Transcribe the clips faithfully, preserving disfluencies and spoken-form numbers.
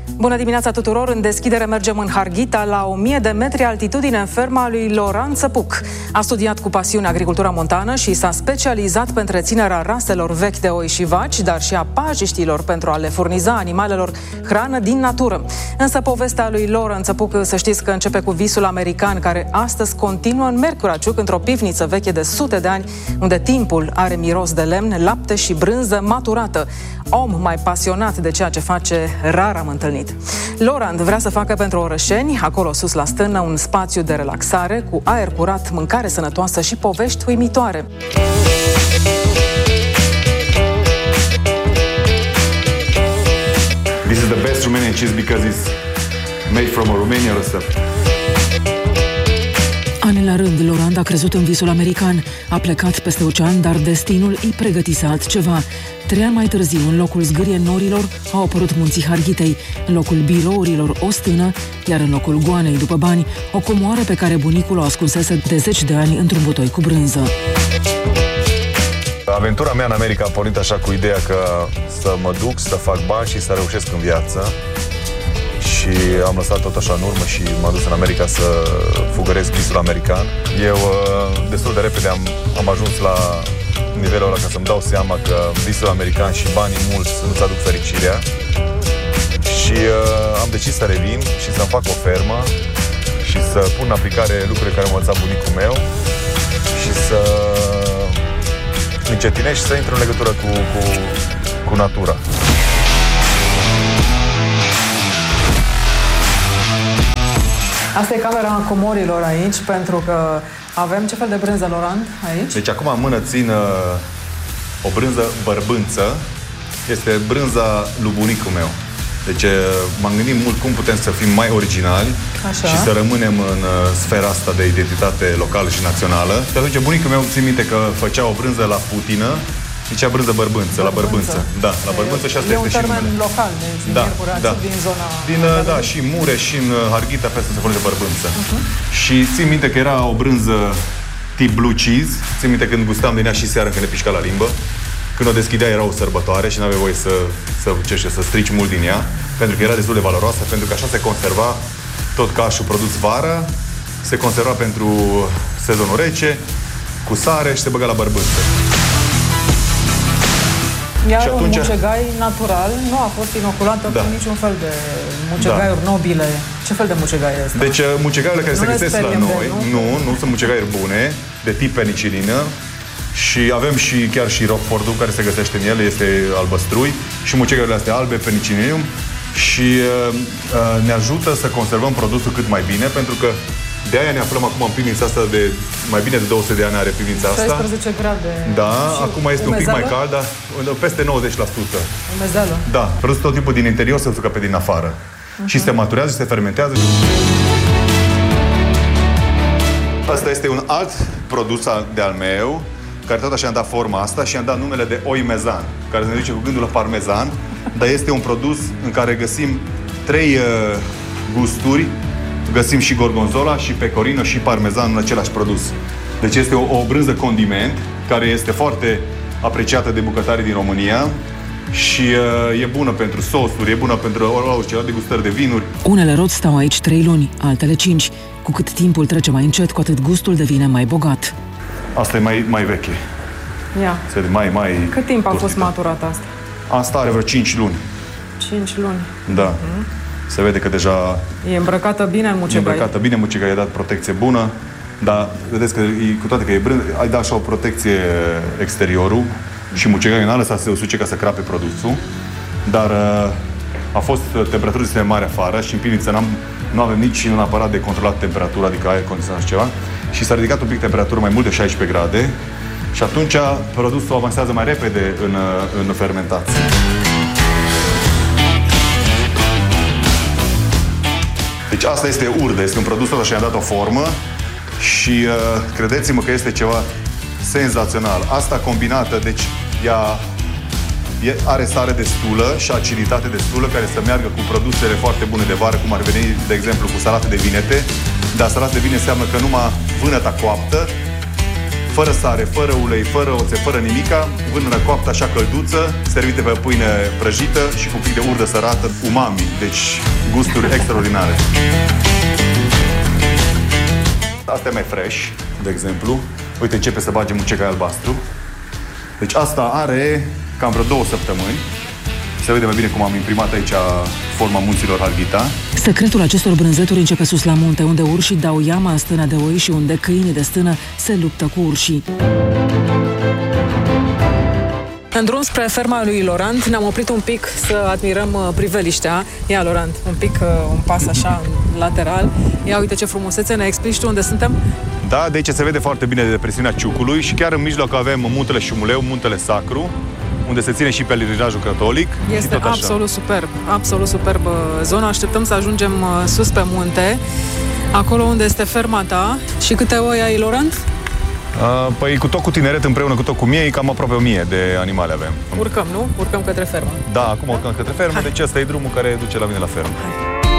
Bună dimineața tuturor! În deschidere mergem în Harghita, la o mie de metri altitudine, în ferma lui Laurent Țăpuc. A studiat cu pasiune agricultura montană și s-a specializat pe întreținerea raselor vechi de oi și vaci, dar și a pajiștilor pentru a le furniza animalelor hrană din natură. Însă povestea lui Laurent Țăpuc, să știți că începe cu visul american, care astăzi continuă în Mercuraciuc, într-o pivniță veche de sute de ani, unde timpul are miros de lemn, lapte și brânză maturată. Om mai pasionat de ceea ce face, rar am întâlnit. Laurent vrea să facă pentru orășeni, acolo sus la stână, un spațiu de relaxare, cu aer curat, mâncare sănătoasă și povești uimitoare. This is the best Romanian cheese because it's made from a Romanian recipe. Ani la rând, Laurent a crezut în visul american. A plecat peste ocean, dar destinul îi pregătise altceva. Trei ani mai târziu, în locul zgârie norilor, au apărut munții Harghitei, în locul birourilor o stână, iar în locul goanei după bani, o comoară pe care bunicul o ascunsese de zeci de ani într-un butoi cu brânză. Aventura mea în America a pornit așa, cu ideea că să mă duc, să fac bani și să reușesc în viață. Și am lăsat tot așa în urmă și m-am dus în America să fugăresc visul american. Eu destul de repede am, am ajuns la nivelul ăla ca să-mi dau seama că visul american și banii mulți nu-ți aduc fericirea. Și uh, am decis să revin și să-mi fac o fermă și să pun în aplicare lucrurile care m-a învățat bunicul meu și să încetinesc și să intru în legătură cu, cu, cu natura. Asta e camera comorilor aici, pentru că avem ce fel de brânză, Laurent, aici? Deci acum în mână țin uh, o brânză bărbânță. Este brânza lui bunicul meu. Deci m-am gândit mult cum putem să fim mai originali. Așa. Și să rămânem în uh, sfera asta de identitate locală și națională. Și atunci bunicul meu, țin minte că făcea o brânză la putină, zicea brânză bărbânță, la bărbânță. Da, la bărbânță și asta e este și numele. un termen local, deci din da, da. din zona... Din, da, și Mureș și în Harghita peste se folosește bărbânță. Uh-huh. Și țin minte că era o brânză tip blue cheese. Țin minte când gustam din ea și seara când ne pișca la limbă. Când o deschidea era o sărbătoare și n-aveai voie să, să, ce știu, să strici mult din ea, pentru că era destul de valoroasă, pentru că așa se conserva tot cașul produs vara, se conserva pentru sezonul rece, cu sare și se băga la bărbânță. Iar și atunci... un mucegai natural nu a fost inoculată da. cu niciun fel de mucegaiuri da. nobile. Ce fel de mucegai este? Deci mucegaiurile care nu se găsesc la noi, de, nu? nu, nu sunt mucegaiuri bune, de tip penicilină. Și avem și chiar și Rockfordul care se găsește în ele, este albăstrui. Și mucegaiurile astea albe, penicilinium. Și uh, ne ajută să conservăm produsul cât mai bine, pentru că de aia ne aflăm acum în pivnița asta de mai bine de două sute de ani are pivnița asta. șaisprezece grade. Da, acum este umezeală? Un pic mai cald, dar peste nouăzeci la sută. Umezeală? Da, produsul tot timpul din interior se sucă pe din afară. Uh-huh. Și se maturează și se fermentează. Asta este un alt produs de-al meu, care tot așa am dat forma asta și am dat numele de oi mezan, care se duce cu gândul la parmezan, dar este un produs în care găsim trei uh, gusturi. Găsim și gorgonzola, și pecorino, și parmezan în același produs. Deci este o, o brânză condiment care este foarte apreciată de bucătarii din România și uh, e bună pentru sosuri, e bună pentru orice de gustări de vinuri. Unele roți stau aici trei luni, altele cinci. Cu cât timpul trece mai încet, cu atât gustul devine mai bogat. Asta e mai, mai veche. Ia. Mai, mai Cât timp a fost maturată asta? Asta are vreo cinci luni. cinci luni. Da. Mm-hmm. Se vede că deja... E îmbrăcată bine în mucegai. E îmbrăcată bine în mucegai, i-a dat protecție bună, dar vedeți că, cu toate că e brânză, ai dat așa o protecție exteriorul și mucegaiul n-a lăsat să se usuce ca să crape produsul, dar a fost temperaturi destul de mari afară și în pivniță n-am, nu avem nici un aparat de controlat temperatura, adică aer condiționat și ceva, și s-a ridicat un pic temperatura mai mult de șaisprezece grade și atunci produsul avansează mai repede în, în fermentație. Deci asta este urde, este un produs ăsta și i-am dat o formă și uh, credeți-mă că este ceva senzațional. Asta combinată, deci ea e, are sare destulă și aciditate destulă care să meargă cu produsele foarte bune de vară, cum ar veni, de exemplu, cu salate de vinete. Dar salate de vinete înseamnă că numai vânăta coaptă, fără sare, fără ulei, fără oțet, fără nimica, vână coaptă așa călduță, servite pe pâine prăjită și cu un pic de urdă sărată, umami, deci gusturi extraordinare. Asta e mai fresh, de exemplu. Uite, începe să bagem mucegai albastru. Deci asta are cam vreo două săptămâni. Se vede mai bine cum am imprimat aici forma munților Harghita. Secretul acestor brânzeturi începe sus la munte, unde urșii dau iama în stână de oi și unde câinii de stână se luptă cu urșii. În drum spre ferma lui Laurent ne-am oprit un pic să admirăm priveliștea. Ia, Laurent, un pic, un pas așa în lateral. Ia, uite ce frumusețe, ne explici tu unde suntem? Da, de aici se vede foarte bine depresiunea Ciucului și chiar în mijloc avem muntele Șumuleu, muntele Sacru, unde se ține și pelerinajul catolic. Este absolut superb, absolut superb zona. Așteptăm să ajungem sus pe munte, acolo unde este ferma ta. Și câte oi ai, Laurent? Uh, păi cu tot cu tineret, împreună cu tot cu miei, cam aproape o mie de animale avem. Urcăm, nu? Urcăm către fermă. Da, acum urcăm către fermă, Hai. Deci ăsta e drumul care duce la mine la fermă. Hai.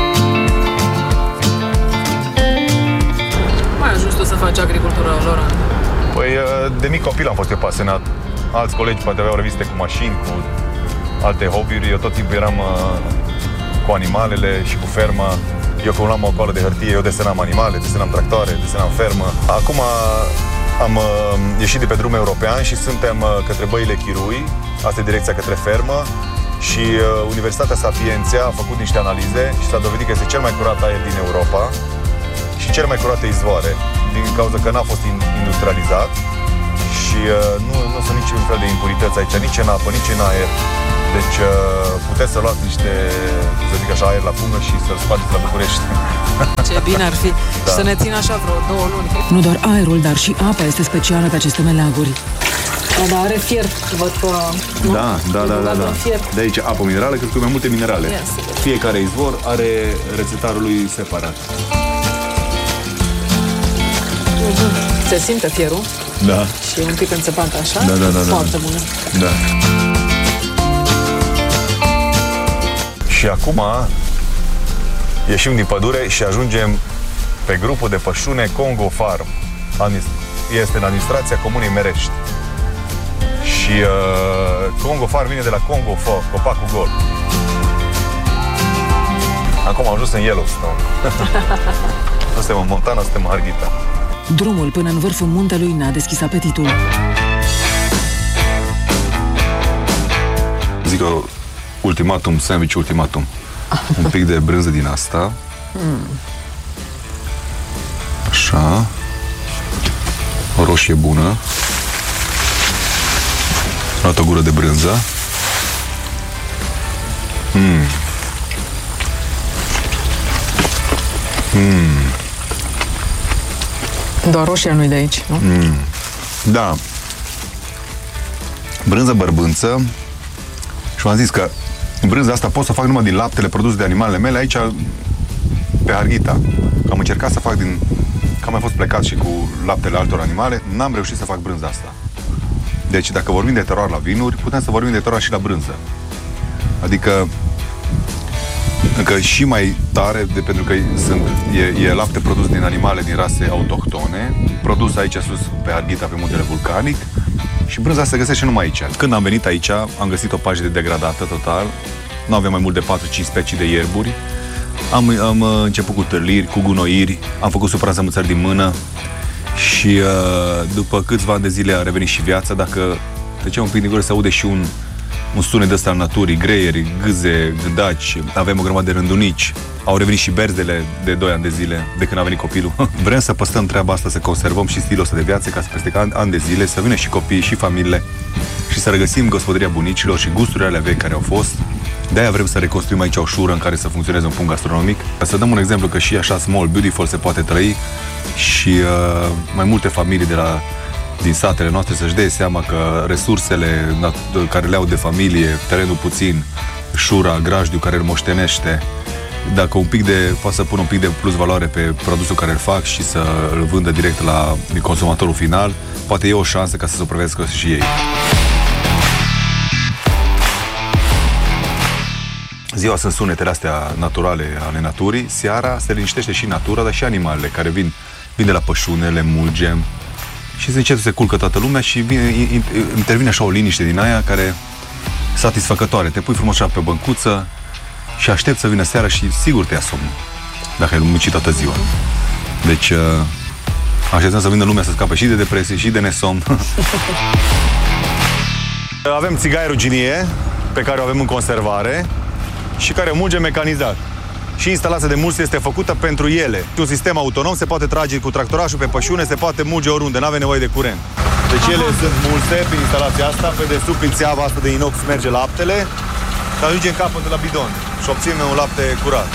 Mai ajungi tu să faci agricultură, Laurent? Păi de mic copil am fost eu pasionat. Alți colegi poate aveau reviste cu mașini, cu alte hobby-uri. Eu tot timpul eram uh, cu animalele și cu ferma. Eu când luam o coală de hârtie, eu desenam animale, desenam tractoare, desenam fermă. Acum am uh, ieșit de pe drum european și suntem uh, către Băile Chirui. Asta e direcția către fermă. Și uh, Universitatea Sapienția a făcut niște analize și s-a dovedit că este cel mai curat aer din Europa și cel mai curate izvoare, din cauza că n-a fost industrializat. Și uh, nu, nu sunt niciun fel de impurități aici, nici în apă, nici în aer. Deci uh, puteți să luați niște, să zic așa, aer la pungă și să-l spargeți la București. Ce bine ar fi. Da. Și să ne țină așa vreo două luni. Nu doar aerul, dar și apa este specială pe aceste meleaguri. Da, dar are fier, văd că... Nu? Da, da, da, da, da. De aici apă minerală, cred că mai multe minerale. Yes. Fiecare izvor are rețetarul lui separat. Se simte fierul. Da. Și un pic înțepat așa. Da, da, da. Foarte bună. Da. Și acum ieșim din pădure și ajungem pe grupul de pășune Congo Farm. Este în administrația Comunei Merești. Și uh, Congo Farm vine de la Congo Fo, copacul gol. Acum am ajuns în Yellowstone. Suntem în Montana, suntem în Harghita. Drumul până în vârful muntelui ne-a deschis apetitul. Zic că ultimatum, sandwich ultimatum. Un pic de brânză din asta. Așa. O roșie bună. O gură de brânză. Mm. Mm. Doar roșia nu-i de aici, nu? Mm. Da. Brânză bărbânță. Și v-am zis că brânza asta pot să fac numai din laptele produs de animalele mele aici pe Harghita. Am încercat să fac din... Că am mai fost plecat și cu laptele altor animale, n-am reușit să fac brânza asta. Deci dacă vorbim de teroar la vinuri, putem să vorbim de teroar și la brânză. Adică încă și mai tare, de, pentru că sunt, e, e lapte produs din animale din rase autohtone, produs aici sus pe Harghita, pe muntele vulcanic, și brânza se găsește numai aici. Când am venit aici, am găsit o pajă degradată total, nu aveam mai mult de patru cinci specii de ierburi, am, am început cu târliri, cu gunoiri, am făcut supraînzămânțări din mână și după câțiva ani de zile a revenit și viața. Dacă trecem un pic din gură, se aude și un un sunet ăsta al naturii, greieri, gâze, gândaci, avem o grămadă de rândunici. Au revenit și berzele de doi ani de zile, de când a venit copilul. Vrem să păstrăm treaba asta, să conservăm și stilul ăsta de viață, ca să peste ani, ani de zile să vină și copiii și familiile și să regăsim gospodăria bunicilor și gusturile alea vechi care au fost. De-aia vrem să reconstruim aici o șură în care să funcționeze un punct gastronomic. Să dăm un exemplu că și așa small, beautiful se poate trăi și uh, mai multe familii de la din satele noastre să-și dea seama că resursele care le au de familie, terenul puțin, șura, grajdiul care îl moștenește, dacă un pic de, poate să pună un pic de plus valoare pe produsul care îl fac și să îl vândă direct la consumatorul final, poate e o șansă ca să supraviețuiască și ei. Ziua sunt sunetele astea naturale ale naturii, seara se liniștește și natura, dar și animalele care vin, vin de la pășune, le mulgem. și încet se culcă toată lumea și vine, intervine așa o liniște din aia care satisfăcătoare. Te pui frumos așa pe băncuță și aștepți să vină seara și sigur te ia somnul, dacă ai muncit toată ziua. Deci așteptăm să vină lumea să scape și de depresie și de nesomn. Avem țigaie ruginie pe care o avem în conservare și care munge mecanizat. Și instalația de mulți este făcută pentru ele. Un sistem autonom, se poate trage cu tractorașul pe pășune, se poate mulge oriunde, nu avem nevoie de curent. Deci ele Aha. sunt mulse prin instalația asta, pe desubt, prin țeava asta de inox merge laptele și ajunge în capăt de la bidon și obținem un lapte curat.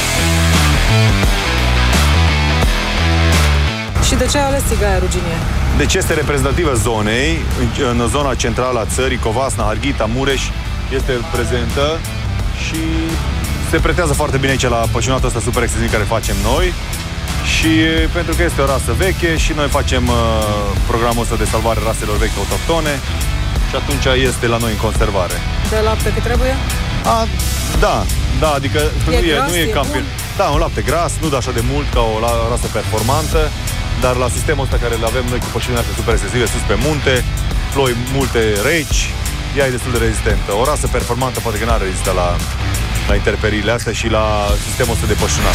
Și de ce ai ales țigaia ruginie? Deci este reprezentativă zonei, în, în zona centrală a țării, Covasna, Harghita, Mureș, este prezentă și se pretează foarte bine aici la pășunatul ăsta super extensiv care facem noi. Și pentru că este o rasă veche și noi facem uh, programul ăsta de salvare raselor vechi autohtone și atunci este la noi în conservare. De lapte cât trebuie? A, da, da, adică e nu e, gras, nu e, e campion. Da, un lapte gras, nu da așa de mult ca o rasă performantă, dar la sistemul ăsta care îl avem noi cu pășunile astea super extensive sus pe munte, ploi multe reci, ea e destul de rezistentă. O rasă performantă poate că n-ar rezista la, la interperiile astea și la sistemul ăsta de pășunat.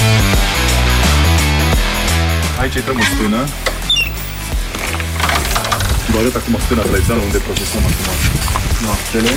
Aici intrăm în stână. Vă arăt acum stâna tradițională unde procesăm acum laptele.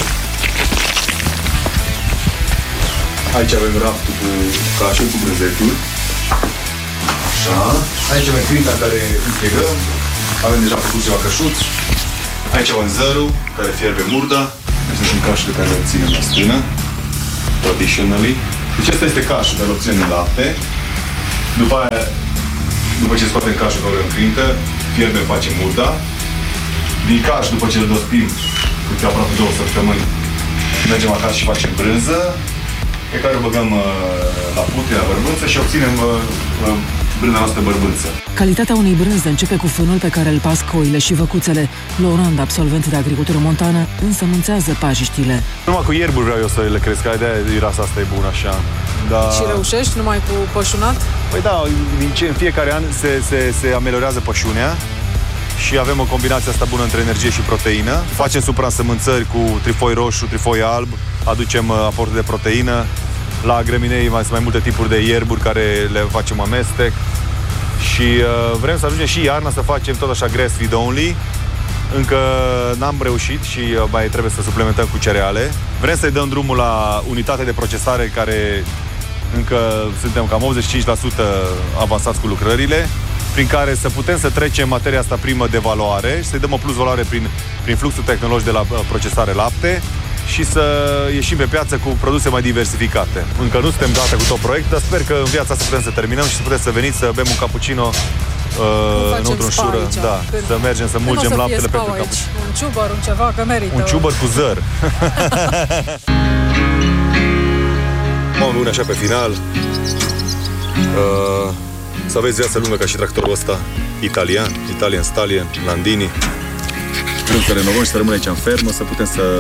Aici avem raftul cu cașul, cu brânzetul. Așa. Aici avem crinta care închegăm. Avem deja făcut ceva cășuți. Aici avem zărul care fierbe murda. Astea sunt cașurile care le obținem la stână. Traditionally. Deci asta este cașul care le obținem în lapte. După aia, după ce scoatem cașul care în crintă, fierbem, facem murda. Din caș, după ce îl dospim, câte aproape două săptămâni, mergem acasă și facem brânză, pe care o băgăm uh, la pute, la bărbânță și obținem uh, uh, brânza noastră bărbânță. Calitatea unei brânze începe cu fânul pe care îl pasc oile și văcuțele. Laurent, absolvent de agricultură montană, însămânțează pajiștile. Numai cu ierburi vreau eu să le cresc, de-aia rasa asta e bună așa. Da. Și reușești numai cu pășunat? Păi da, din ce, în fiecare an se, se, se ameliorează pășunea și avem o combinație asta bună între energie și proteină. Facem supraînsămânțări cu trifoi roșu, trifoi alb, aducem aportul de proteină. La grăminei mai sunt mai multe tipuri de ierburi care le facem amestec. Și uh, vrem să ajungem și iarna să facem tot așa grass feed only. Încă n-am reușit și uh, mai trebuie să suplementăm cu cereale. Vrem să-i dăm drumul la unitate de procesare care încă suntem cam optzeci și cinci la sută avansați cu lucrările, prin care să putem să trecem materia asta primă de valoare și să-i dăm o plus valoare prin, prin fluxul tehnologic de la procesare lapte și să ieșim pe piață cu produse mai diversificate. Încă nu suntem gata cu tot proiectul, dar sper că în viața asta putem să terminăm și să putem să veniți să bem un cappuccino uh, înăuntru în șură. Da, când... să mergem să mulgem laptele pentru cappuccino. Un ciubăr, un ceva, că merită. Un ciubăr cu zăr. M-am lună așa pe final. Uh, să aveți viață lungă ca și tractorul ăsta italian, Italian Stallion, Landini. Vrem să renovăm și să rămânem aici în fermă, să putem să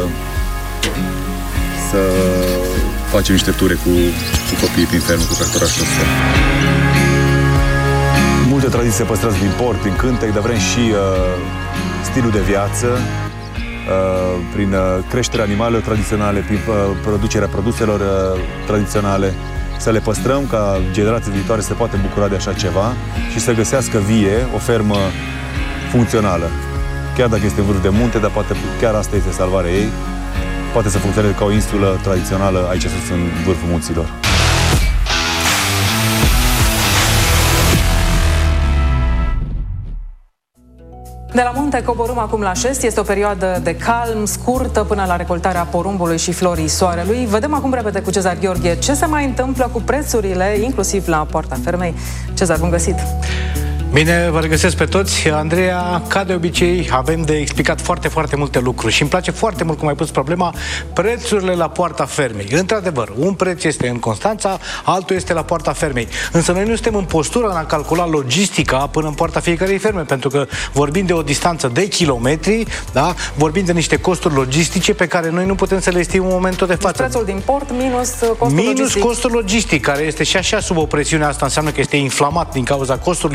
să facem niște ture cu, cu copiii prin fermă, cu tractorașul ăsta. Multe tradiții se păstrează din port, din cântec, dar vrem și uh, stilul de viață, uh, prin uh, creșterea animalelor tradiționale, prin uh, producerea produselor uh, tradiționale, să le păstrăm ca generații viitoare să se poate bucura de așa ceva și să găsească vie o fermă funcțională. Chiar dacă este în vârf de munte, dar poate chiar asta este salvarea ei. Poate să funcționeze ca o insulă tradițională aici sus în vârful munților. De la munte coborâm acum la șest. Este o perioadă de calm, scurtă, până la recoltarea porumbului și florii soarelui. Vedem acum repede cu Cezar Gheorghe ce se mai întâmplă cu prețurile, inclusiv la poarta fermei. Cezar, bun găsit! Bine, vă regăsesc pe toți. Andreea, ca de obicei, avem de explicat foarte, foarte multe lucruri și îmi place foarte mult cum ai pus problema, prețurile la poarta fermei. Într-adevăr, un preț este în Constanța, altul este la poarta fermei. Însă noi nu suntem în postură în a calcula logistica până în poarta fiecarei ferme, pentru că vorbim de o distanță de kilometri, da? Vorbim de niște costuri logistice pe care noi nu putem să le estimăm în momentul de față. Prețul din port minus costul minus logistic. costul logistic, care este și așa sub o presiune. Asta înseamnă că este inflamat din cauza costului combustibil.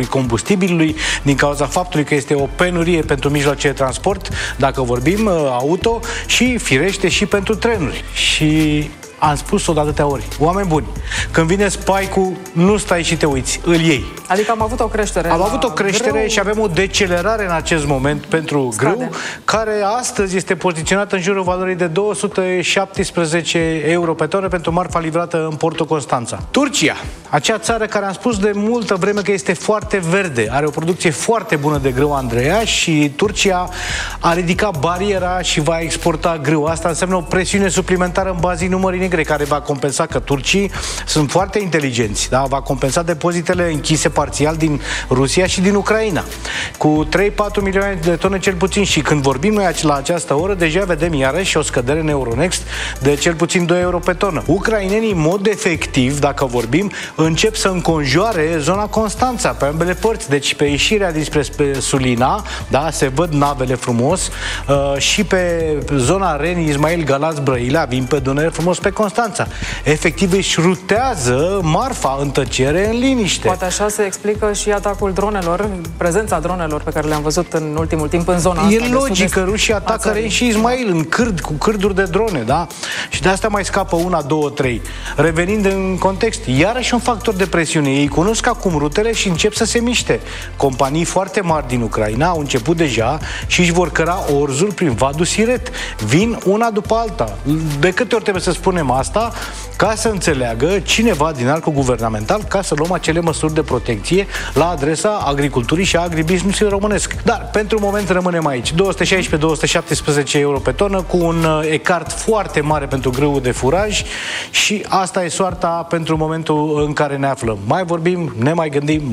combustibilului, din cauza faptului că este o penurie pentru mijloace de transport, dacă vorbim auto, și firește și pentru trenuri. Și am spus-o de atâtea ori. Oameni buni, când vine spike-ul, nu stai și te uiți, îl iei. Adică am avut o creștere. Am avut o creștere grâu. Și avem o decelerare în acest moment pentru Scade. grâu, care astăzi este poziționată în jurul valorii de două sute șaptesprezece euro pe tonă pentru marfa livrată în portul Constanța. Turcia, acea țară care am spus de multă vreme că este foarte verde, are o producție foarte bună de grâu, Andreea, și Turcia a ridicat bariera și va exporta grâu. Asta înseamnă o presiune suplimentară în bazinul Mării Negre, care va compensa, că turcii sunt foarte inteligenți, da? Va compensa depozitele închise parțial din Rusia și din Ucraina, cu trei patru milioane de tone cel puțin. Și când vorbim noi la această oră, deja vedem iarăși o scădere în Euronext de cel puțin doi euro pe tonă. Ucrainenii, în mod efectiv, dacă vorbim, încep să înconjoare zona Constanța pe ambele părți. Deci pe ieșirea dinspre Sulina, da, se văd navele frumos, uh, și pe zona Reni, Ismail, Galați, Brăila, vin pe Dunăre frumos pe Constanța. Efectiv își rutează marfa în tăcere, în liniște. Poate așa se explică și atacul dronelor, prezența dronelor pe care le-am văzut în ultimul timp în zona e asta. E logic că rușii atacă Reni și Ismail în cârd, cu cârduri de drone, da? Și de asta mai scapă una, două, trei. Revenind în context, iarăși un factor de presiune. Ei cunosc acum rutele și încep să se miște. Companii foarte mari din Ucraina au început deja și își vor căra orzul prin Vadul Siret. Vin una după alta. De câte ori trebuie să spunem asta ca să înțeleagă cineva din arcul guvernamental, ca să luăm acele măsuri de protecție la adresa agriculturii și a agribusiness-ului românesc. Dar pentru moment rămânem aici. două sute șaisprezece două sute șaptesprezece euro pe tonă, cu un ecart foarte mare pentru grâul de furaj, și asta e soarta pentru momentul în care ne aflăm. Mai vorbim, ne mai gândim.